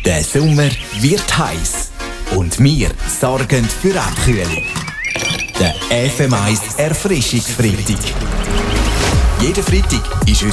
Der Sommer wird heiß und wir sorgen für Abkühlung. Der FM1 Erfrischungsfreitag. Jeden Freitag ist unser